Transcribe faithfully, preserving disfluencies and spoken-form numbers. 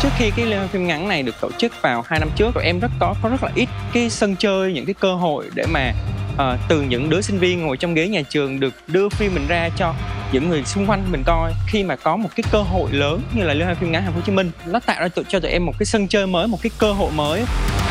Trước khi cái liên hoan phim ngắn này được tổ chức vào hai năm trước, tụi em rất có có rất là ít cái sân chơi, những cái cơ hội để mà uh, từ những đứa sinh viên ngồi trong ghế nhà trường được đưa phim mình ra cho những người xung quanh mình coi. Khi mà có một cái cơ hội lớn như là liên hoan phim ngắn Thành phố Hồ Chí Minh, nó tạo ra cho tụi em một cái sân chơi mới, một cái cơ hội mới.